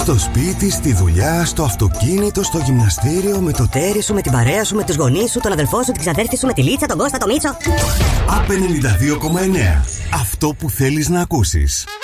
Στο σπίτι, στη δουλειά, στο αυτοκίνητο, στο γυμναστήριο, με το τέρι σου, με την παρέα σου, με τους γονείς σου, τον αδελφό σου, την ξαδέρφη σου, με τη Λίτσα, τον Κώστα, τον Μίτσο. ΑΠ 92,9. Αυτό που θέλεις να ακούσεις.